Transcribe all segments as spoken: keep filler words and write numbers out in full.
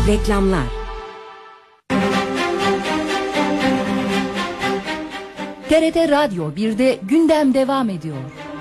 Reklamlar. T R T Radyo birde gündem devam ediyor.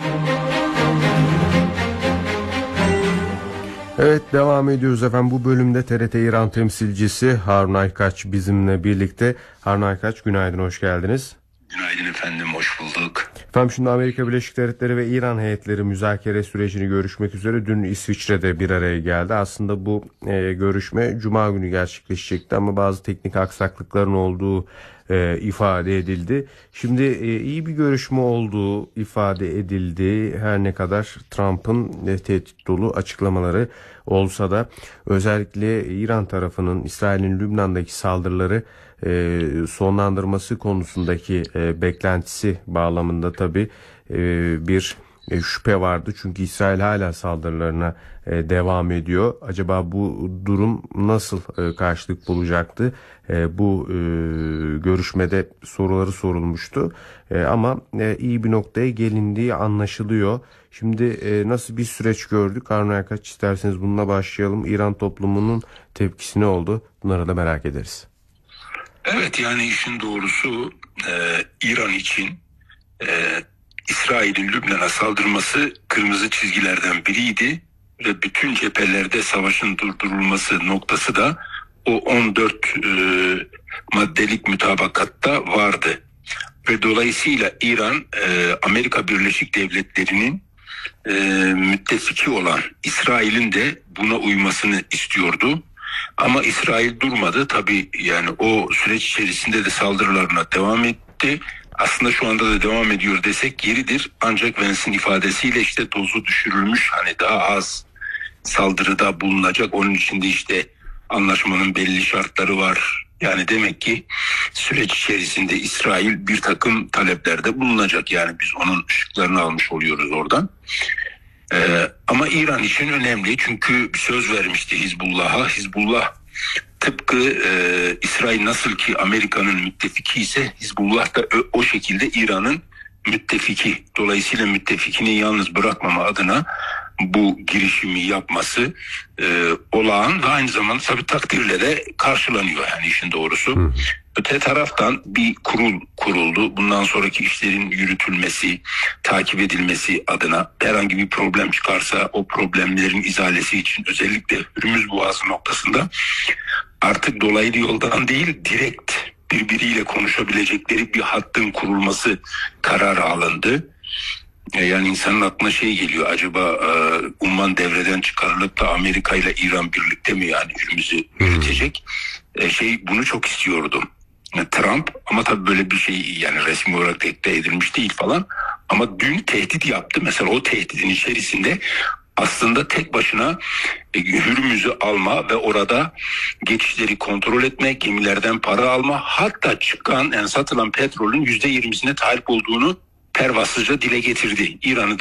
Evet, devam ediyoruz efendim. Bu bölümde T R T İran temsilcisi Harun Aykaç bizimle birlikte. Harun Aykaç, günaydın, hoş geldiniz. Günaydın efendim, hoş bulduk. Efendim, şimdi Amerika Birleşik Devletleri ve İran heyetleri müzakere sürecini görüşmek üzere dün İsviçre'de bir araya geldi. Aslında bu e, görüşme Cuma günü gerçekleşecekti ama bazı teknik aksaklıkların olduğu e, ifade edildi. Şimdi e, iyi bir görüşme olduğu ifade edildi. Her ne kadar Trump'ın e, tehdit dolu açıklamaları olsa da özellikle İran tarafının İsrail'in Lübnan'daki saldırıları e, sonlandırması konusundaki e, beklentisi bağlamında tabii e, bir e, şüphe vardı. Çünkü İsrail hala saldırılarına e, devam ediyor. Acaba bu durum nasıl e, karşılık bulacaktı? E, bu e, görüşmede soruları sorulmuştu. E, ama e, iyi bir noktaya gelindiği anlaşılıyor. Şimdi e, nasıl bir süreç gördük? Harun Aykaç, isterseniz bununla başlayalım. İran toplumunun tepkisi ne oldu? Bunları da merak ederiz. Evet, yani işin doğrusu e, İran için e, İsrail'in Lübnan'a saldırması kırmızı çizgilerden biriydi ve bütün cephelerde savaşın durdurulması noktası da o on dört e, maddelik mütabakatta vardı. Ve dolayısıyla İran e, Amerika Birleşik Devletleri'nin e, müttefiki olan İsrail'in de buna uymasını istiyordu. Ama İsrail durmadı. Tabii yani o süreç içerisinde de saldırılarına devam etti. Aslında şu anda da devam ediyor desek yeridir. Ancak Vance'in ifadesiyle işte dozu düşürülmüş, hani daha az saldırıda bulunacak. Onun için de işte anlaşmanın belli şartları var. Yani demek ki süreç içerisinde İsrail bir takım taleplerde bulunacak. Yani biz onun ışıklarını almış oluyoruz oradan. Ee, ama İran için önemli, çünkü söz vermişti Hizbullah'a. Hizbullah tıpkı e, İsrail nasıl ki Amerika'nın müttefiki ise Hizbullah da o, o şekilde İran'ın müttefiki. Dolayısıyla müttefikini yalnız bırakmama adına bu girişimi yapması e, olağan ve aynı zamanda tabii takdirle de karşılanıyor, yani işin doğrusu. Hı. Öte taraftan bir kurul kuruldu. Bundan sonraki işlerin yürütülmesi, takip edilmesi adına herhangi bir problem çıkarsa o problemlerin izalesi için özellikle Hürmüz Boğazı noktasında artık dolaylı yoldan değil, direkt birbiriyle konuşabilecekleri bir hattın kurulması kararı alındı. Yani insanın aklına şey geliyor, acaba e, Umman devreden çıkarılıp da Amerika ile İran birlikte mi yani Hürmüz'ü yürütecek? E, şey bunu çok istiyordum. Trump, ama tabii böyle bir şey yani resmi olarak tekrar edilmiş değil falan, ama dün tehdit yaptı. Mesela o tehditin içerisinde aslında tek başına e, Hürmüz'ü alma ve orada geçişleri kontrol etme, gemilerden para alma, hatta çıkan yani satılan petrolün yüzde yirmisine talip olduğunu pervasızca dile getirdi. İran'ı